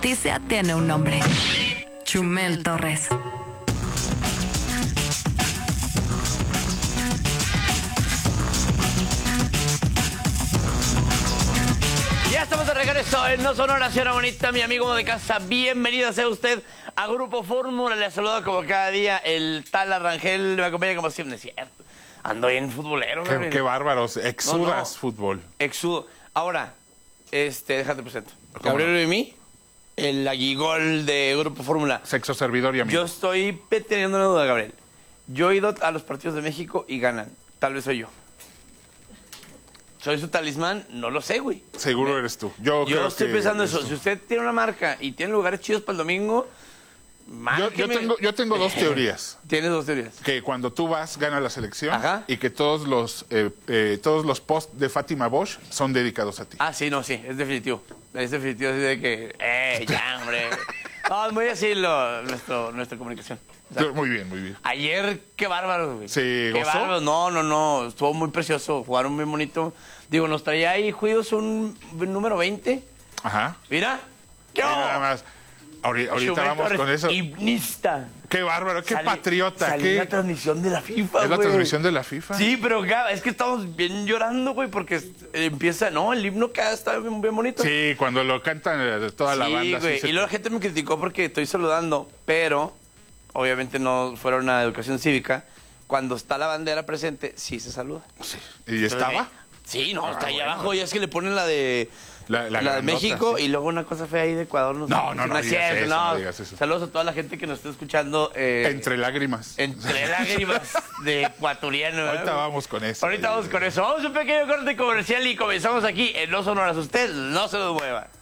noticia tiene un nombre. Chumel Torres. Ya estamos de regreso en No Sonora, señora bonita, mi amigo de casa. Bienvenido sea usted a Grupo Fórmula. Le saluda como cada día el tal Arrangel. Me acompaña como siempre. Es cierto. Ando bien futbolero. Qué bárbaros. Exudas fútbol. Exudo. Ahora, déjate presento. ¿Cómo Gabriel no? Noemí, el aguigol de Grupo Fórmula. Sexo servidor y amigo. Yo estoy teniendo una duda, Gabriel. Yo he ido a los partidos de México y ganan. Tal vez soy yo. ¿Soy su talismán? No lo sé, güey. Seguro eres tú. Yo creo estoy que pensando eres eso. tú. Si usted tiene una marca y tiene lugares chidos para el domingo, Yo tengo dos teorías. Tienes dos teorías. Que cuando tú vas, gana la selección. Ajá. Y que todos los posts de Fátima Bosch son dedicados a ti. Ah, sí, no, sí, es definitivo. Es definitivo, así de que, ya, hombre. No, es muy así nuestra comunicación. O sea, Muy bien, muy bien. ayer, qué bárbaro, güey. ¿Se Qué gozó? bárbaro. No, estuvo muy precioso. Jugaron muy bonito. Digo, nos traía ahí juegos un número 20. Ajá. Mira. Y nada más. Ahorita Chumel vamos Torres, con eso. Himnista. Qué bárbaro, qué Sali- patriota. salió Qué... la transmisión de la FIFA, ¿Es la güey. transmisión de la FIFA? Sí, pero es que estamos bien llorando, güey, porque empieza, ¿no? El himno que está bien bonito. Sí, cuando lo cantan toda la banda. güey. Sí, Y luego la gente me criticó porque estoy saludando, pero obviamente no fueron a educación cívica. Cuando está la bandera presente, sí se saluda. Sí. ¿Y estaba? Sí, no, está ahí bueno. abajo. Y es que le ponen la de... La de grandota, México sí. y luego una cosa fea ahí de Ecuador. No es digas cierto, eso, no digas eso. Saludos a toda la gente que nos está escuchando. Entre lágrimas. Entre lágrimas de ecuatoriano. Ahorita vamos con eso. Ahorita vamos con eso. Vamos a un pequeño corte comercial y comenzamos aquí en No Sonoras. Usted no se lo mueva.